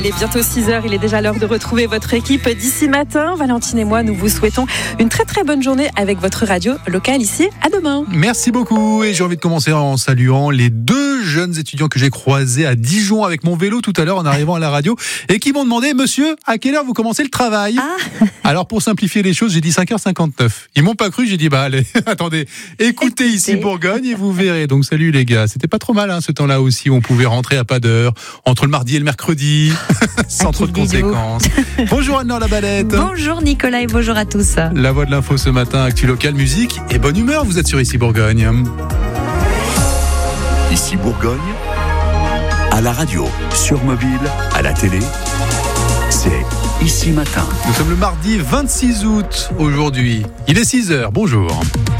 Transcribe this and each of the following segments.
Allez, bientôt 6h, il est déjà l'heure de retrouver votre équipe d'ici matin. Valentine et moi, nous vous souhaitons une très très bonne journée avec votre radio locale ici. À demain. Merci beaucoup et j'ai envie de commencer en saluant les 2 jeunes étudiants que j'ai croisés à Dijon avec mon vélo tout à l'heure en arrivant à la radio et qui m'ont demandé: monsieur, à quelle heure vous commencez le travail? Alors pour simplifier les choses, j'ai dit 5h59. Ils m'ont pas cru, j'ai dit allez, attendez, écoutez ici Bourgogne et vous verrez. Donc salut les gars, c'était pas trop mal ce temps-là aussi où on pouvait rentrer à pas d'heure entre le mardi et le mercredi sans trop de conséquences. Bonjour Anne-Laure Labalette. Bonjour Nicolas et bonjour à tous. La voix de l'info ce matin, actu local, musique et bonne humeur, vous êtes sur Ici Bourgogne. Ici Bourgogne, à la radio, sur mobile, à la télé, c'est Ici Matin. Nous sommes le mardi 26 août aujourd'hui. Il est 6h, bonjour.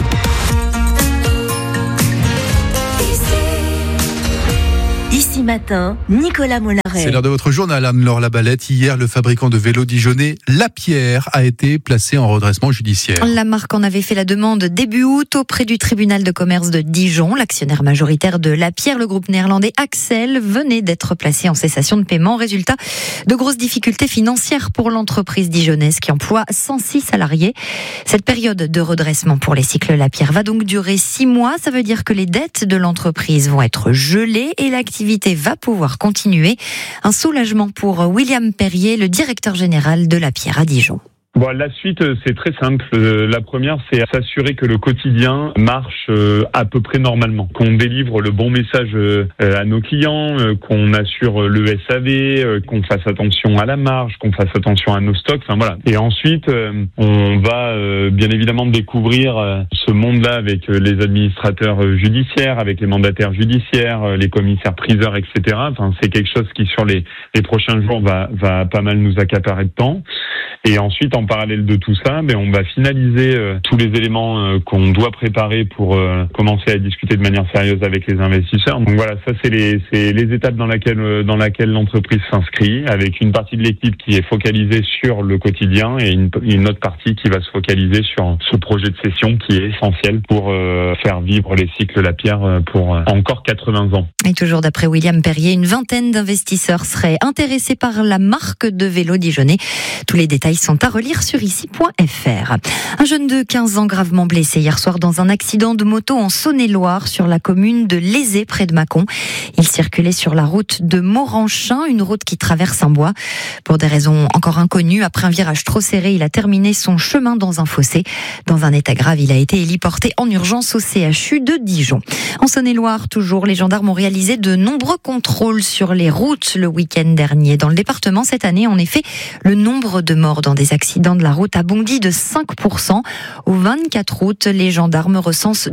Ici Matin, Nicolas Mollaret. C'est l'heure de votre journal, Anne-Laure Labalette. Hier, le fabricant de vélos dijonnais Lapierre a été placé en redressement judiciaire. La marque en avait fait la demande début août auprès du tribunal de commerce de Dijon. L'actionnaire majoritaire de Lapierre, le groupe néerlandais Axel, venait d'être placé en cessation de paiement. Résultat, de grosses difficultés financières pour l'entreprise dijonnaise qui emploie 106 salariés. Cette période de redressement pour les cycles Lapierre va donc durer 6 mois. Ça veut dire que les dettes de l'entreprise vont être gelées et l'activité va pouvoir continuer. Un soulagement pour William Perrier, le directeur général de Lapierre à Dijon. Bon, la suite, c'est très simple. La première, c'est s'assurer que le quotidien marche à peu près normalement, qu'on délivre le bon message à nos clients, qu'on assure le SAV, qu'on fasse attention à la marge, qu'on fasse attention à nos stocks. Enfin voilà. Et ensuite, on va bien évidemment découvrir ce monde-là avec les administrateurs judiciaires, avec les mandataires judiciaires, les commissaires priseurs, etc. Enfin, c'est quelque chose qui sur les prochains jours va pas mal nous accaparer de temps. Et ensuite, en parallèle de tout ça, on va finaliser tous les éléments qu'on doit préparer pour commencer à discuter de manière sérieuse avec les investisseurs. Donc voilà, ça c'est les étapes dans laquelle l'entreprise s'inscrit, avec une partie de l'équipe qui est focalisée sur le quotidien et une autre partie qui va se focaliser sur ce projet de cession qui est essentiel pour faire vivre les cycles Lapierre pour encore 80 ans. Et toujours d'après William Perrier, une vingtaine d'investisseurs seraient intéressés par la marque de vélo dijonnais. Tous les détails sont à relire sur ici.fr. Un jeune de 15 ans gravement blessé hier soir dans un accident de moto en Saône-et-Loire sur la commune de Lézé près de Mâcon. Il circulait sur la route de Moranchin, une route qui traverse un bois. Pour des raisons encore inconnues, après un virage trop serré, il a terminé son chemin dans un fossé. Dans un état grave, il a été héliporté en urgence au CHU de Dijon. En Saône-et-Loire, toujours, les gendarmes ont réalisé de nombreux contrôles sur les routes le week-end dernier. Dans le département, cette année, en effet, le nombre de morts dans des accidents de la route a bondi de 5%. Au 24 août, les gendarmes recensent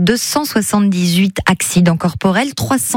278 accidents corporels,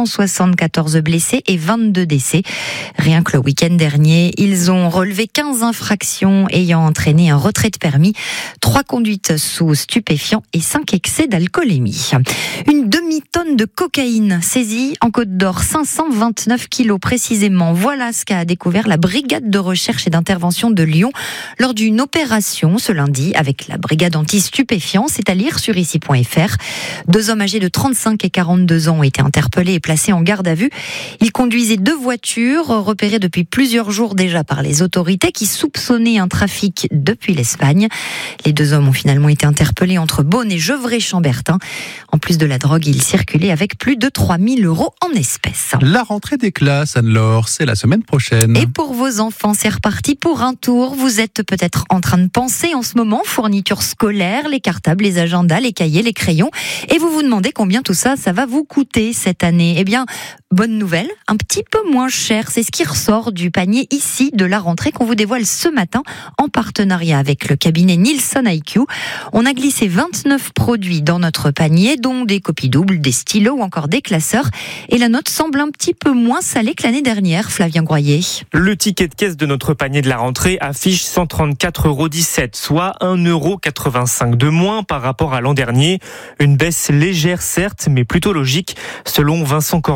374 blessés et 22 décès. Rien que le week-end dernier, ils ont relevé 15 infractions ayant entraîné un retrait de permis, 3 conduites sous stupéfiants et 5 excès d'alcoolémie. Une demi-tonne de cocaïne saisie en Côte d'Or, 529 kilos précisément. Voilà ce qu'a découvert la brigade de recherche et d'intervention de Lyon lors d'une opération ce lundi avec la brigade anti-stupéfiants. C'est à lire sur ici.fr. 2 hommes âgés de 35 et 42 ans ont été interpellés et placés en garde à vue. Ils conduisaient 2 voitures repérées depuis plusieurs jours déjà par les autorités qui soupçonnaient un trafic depuis l'Espagne. Les 2 hommes ont finalement été interpellés entre Beaune et Gevrey-Chambertin. En plus de la drogue, ils circulaient avec plus de 3 000 € en espèces. La rentrée des classes, Anne-Laure, c'est la semaine prochaine. Et pour vos enfants, c'est reparti pour un tour. Vous êtes peut-être en train de penser en ce moment fournitures scolaires, les cartables, les agendas, les cahiers, les crayons. Et vous vous demandez combien tout ça va vous coûter cette année. Eh bien, bonne nouvelle, un petit peu moins cher. C'est ce qui ressort du panier ici de la rentrée qu'on vous dévoile ce matin en partenariat avec le cabinet Nielsen IQ. On a glissé 29 produits dans notre panier, dont des copies doubles, des stylos ou encore des classeurs. Et la note semble un petit peu moins salée que l'année dernière, Flavien Groyer. Le ticket de caisse de notre panier de la rentrée affiche 134,17 €, soit 1,85 € de moins par rapport à l'an dernier. Une baisse légère certes, mais plutôt logique, selon Vincent Cornu du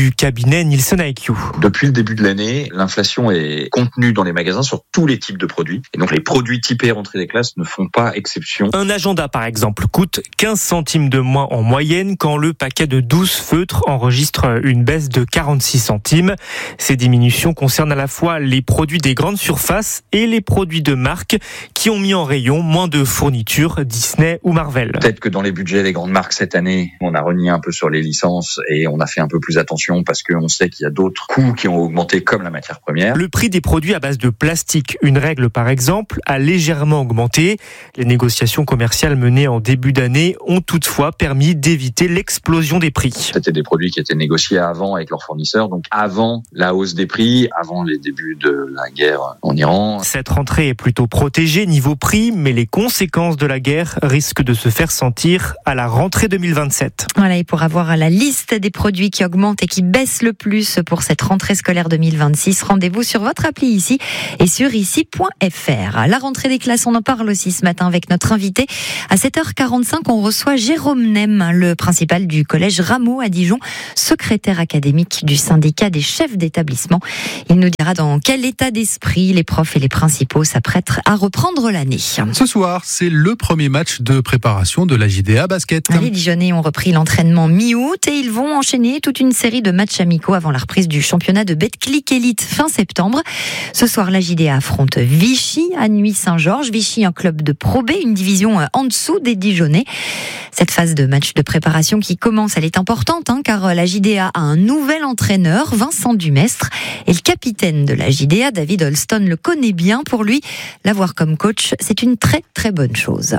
du cabinet Nielsen IQ. Depuis le début de l'année, l'inflation est contenue dans les magasins sur tous les types de produits. Et donc les produits typés rentrée des classes ne font pas exception. Un agenda, par exemple, coûte 15 centimes de moins en moyenne quand le paquet de 12 feutres enregistre une baisse de 46 centimes. Ces diminutions concernent à la fois les produits des grandes surfaces et les produits de marque qui ont mis en rayon moins de fournitures Disney ou Marvel. Peut-être que dans les budgets des grandes marques cette année, on a renié un peu sur les licences et on a fait un peu plus attention parce qu'on sait qu'il y a d'autres coûts qui ont augmenté comme la matière première. Le prix des produits à base de plastique, une règle par exemple, a légèrement augmenté. Les négociations commerciales menées en début d'année ont toutefois permis d'éviter l'explosion des prix. C'était des produits qui étaient négociés avant avec leurs fournisseurs, donc avant la hausse des prix, avant les débuts de la guerre en Iran. Cette rentrée est plutôt protégée niveau prix, mais les conséquences de la guerre risquent de se faire sentir à la rentrée 2027. Voilà, et pour avoir la liste des produits qui augmentent et qui baissent le plus pour cette rentrée scolaire 2026, rendez-vous sur votre appli ici et sur ici.fr. La rentrée des classes, on en parle aussi ce matin avec notre invité. À 7h45, on reçoit Jérôme Nem, le principal du collège Rameau à Dijon, secrétaire académique du syndicat des chefs d'établissement. Il nous dira dans quel état d'esprit les profs et les principaux s'apprêtent à reprendre l'année. Ce soir, c'est le premier match de préparation de la JDA Basket. Les Dijonnais ont repris l'entraînement mi-août et ils vont enchaîner toute une série de matchs amicaux avant la reprise du championnat de Betclic Elite fin septembre. Ce soir, la JDA affronte Vichy à Nuits-Saint-Georges. Vichy, un club de Pro B, une division en dessous des Dijonnais. Cette phase de match de préparation qui commence, elle est importante, car la JDA a un nouvel entraîneur, Vincent Dumestre, et le capitaine de la JDA, David Holston, le connaît bien. Pour lui, l'avoir comme coach, c'est une très très bonne chose.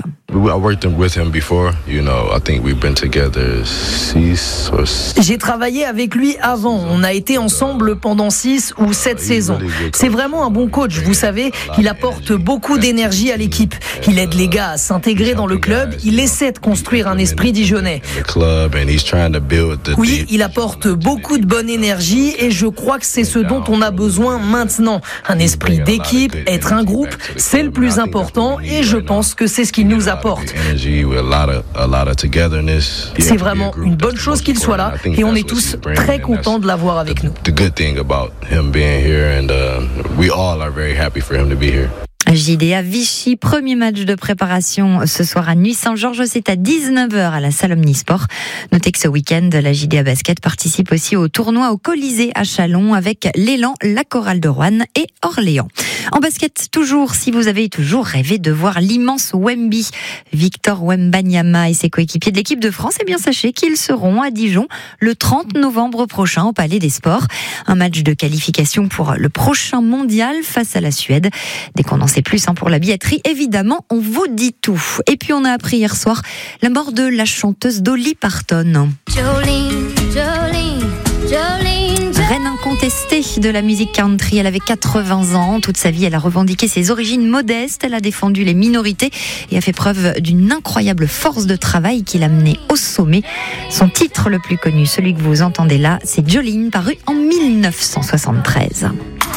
J'ai travaillé avec lui avant. On a été ensemble pendant 6 ou 7 saisons. C'est vraiment un bon coach. Vous savez, il apporte beaucoup d'énergie à l'équipe. Il aide les gars à s'intégrer dans le club. Il essaie de construire un esprit dijonnais. Oui, il apporte beaucoup de bonne énergie et je crois que c'est ce dont on a besoin maintenant. Un esprit d'équipe, être un groupe, c'est le plus important et je pense que c'est ce qu'il nous apporte. C'est vraiment une bonne chose qu'il soit là et on est tous très contents de l'avoir avec nous. JDA Vichy, premier match de préparation ce soir à Nuits-Saint-Georges, c'est à 19h à la salle Omnisport. Notez que ce week-end, la JDA Basket participe aussi au tournoi au Colisée à Châlons avec l'Élan, la Chorale de Roanne et Orléans. En basket, toujours, si vous avez toujours rêvé de voir l'immense Wemby, Victor Wembanyama et ses coéquipiers de l'équipe de France, eh bien sachez qu'ils seront à Dijon le 30 novembre prochain au Palais des Sports. Un match de qualification pour le prochain mondial face à la Suède. Dès qu'on en sait plus pour la billetterie, évidemment, on vous dit tout. Et puis on a appris hier soir la mort de la chanteuse Dolly Parton. Jolene, Jolene, Jolene. Reine incontestée de la musique country, elle avait 80 ans. Toute sa vie, elle a revendiqué ses origines modestes, elle a défendu les minorités et a fait preuve d'une incroyable force de travail qui l'a menée au sommet. Son titre le plus connu, celui que vous entendez là, c'est Jolene, paru en 1973.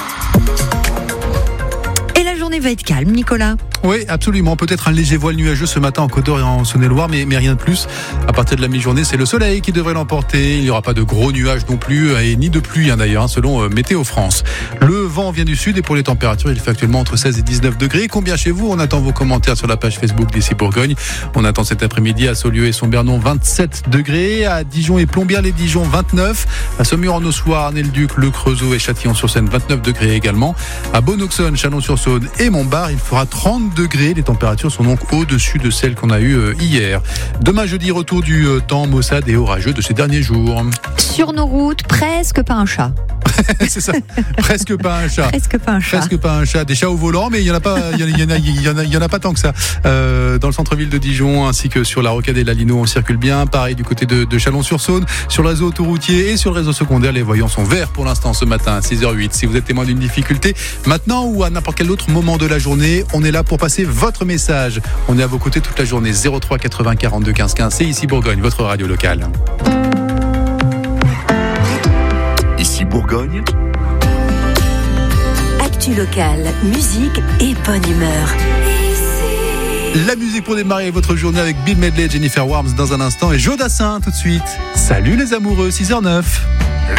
Et la journée va être calme, Nicolas. Oui, absolument. Peut-être un léger voile nuageux ce matin en Côte d'Or et en Saône-et-Loire, mais rien de plus. À partir de la mi-journée, c'est le soleil qui devrait l'emporter. Il n'y aura pas de gros nuages non plus, et ni de pluie d'ailleurs, selon Météo France. Le vent vient du sud et pour les températures, il fait actuellement entre 16 et 19 degrés. Combien chez vous ? On attend vos commentaires sur la page Facebook d'Ici Bourgogne. On attend cet après-midi à Saulieu et Sombernon 27 degrés, à Dijon et Plombières-les-Dijon 29, à Saumur-en-Ossoir, Arnay-le-Duc, Le Creusot et Châtillon-sur-Seine 29 degrés également. À Beaune-Auxonne, Chalon-sur-Saône et Montbard, il fera 30 degrés. Les températures sont donc au-dessus de celles qu'on a eues hier. Demain jeudi, retour du temps maussade et orageux de ces derniers jours. Sur nos routes, presque pas un chat. C'est ça, presque pas un chat. Presque pas un chat. Presque pas un chat. Des chats au volant, mais il y en a pas, il y en a pas tant que ça. Dans le centre-ville de Dijon, ainsi que sur la rocade et la Lino, on circule bien. Pareil du côté de Chalon-sur-Saône, sur le réseau autoroutier et sur le réseau secondaire. Les voyants sont verts pour l'instant ce matin à 6h08. Si vous êtes témoin d'une difficulté, maintenant ou à n'importe quel autre moment de la journée, on est là pour passer votre message. On est à vos côtés toute la journée. 03 80 42 15 15. C'est Ici Bourgogne, votre radio locale. Ici Bourgogne. Actu locale, musique et bonne humeur. La musique pour démarrer votre journée avec Bill Medley, Jennifer Warnes dans un instant et Joe Dassin tout de suite. Salut les amoureux, 6h09.